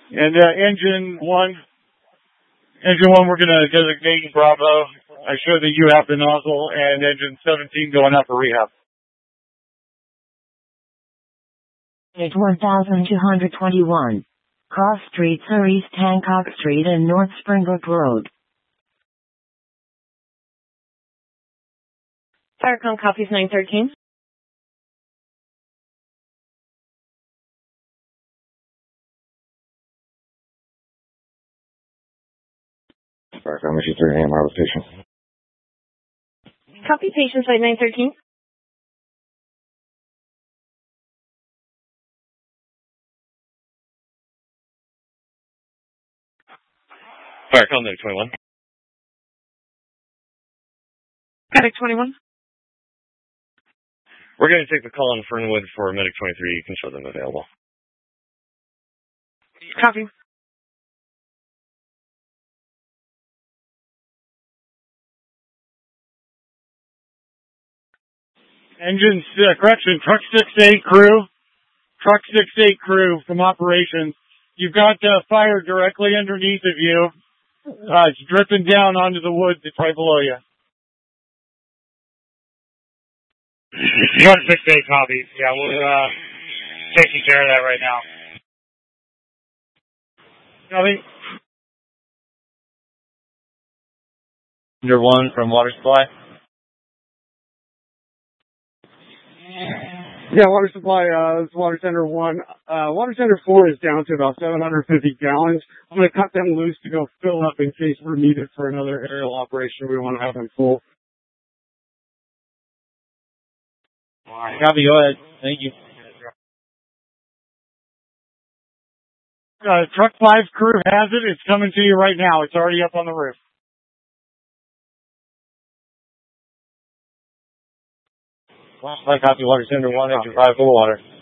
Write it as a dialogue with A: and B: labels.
A: And engine one, we're going to designate Bravo. I show that you have the nozzle, and engine 17 going up for rehab.
B: 1221. Cross Streets are East Hancock Street and North Springbrook Road.
C: Firecom copies 913.
D: Firecom issue 3 AM, our patient.
C: Copy patient site 913.
E: Firecom Medic 21.
C: Medic 21.
E: We're going to take the call on Fernwood for Medic 23. You can show them available.
C: Copy.
A: Engine, correction, truck 6-8 crew. Truck 6-8 crew from operations. You've got fire directly underneath of you. It's dripping down onto the woods that's right below you. Truck 6-8 copy. Yeah, we're taking care of that right now. Copy.
E: Under 1 from water supply.
A: Yeah, water supply, it's water center 1. Water center 4 is down to about 750 gallons. I'm going to cut them loose to go fill up in case we're needed for another aerial operation. We want to have them full.
E: All right, copy, go ahead. Thank you.
A: Truck 5 crew has it. It's coming to you right now. It's already up on the roof.
E: Last flight copy, water center 1, engine 5 full of water.